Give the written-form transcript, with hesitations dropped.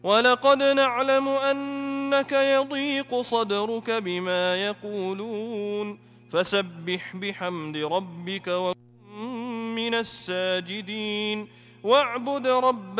ولقد نعلم أنك يضيق صدرك بما يقولون فسبح بحمد ربك وكن من الساجدين واعبد ربك